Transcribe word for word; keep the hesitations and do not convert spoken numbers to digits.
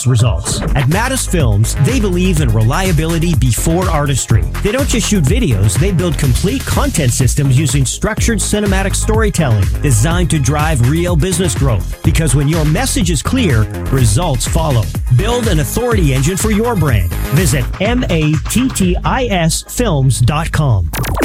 results. At Mattis Films, they believe in reliability before artistry. They don't just shoot videos, they build complete content systems using structured cinematic storytelling designed to drive real business growth. Because when your message is clear, results follow. Build an authority engine for your brand. Visit mattis films dot com.